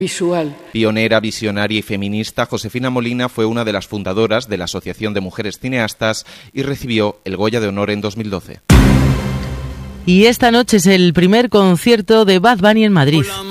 visual. Pionera, visionaria y feminista, Josefina Molina fue una de las fundadoras de la Asociación de Mujeres Cineastas y recibió el Goya de Honor en 2012. Y esta noche es el primer concierto de Bad Bunny en Madrid.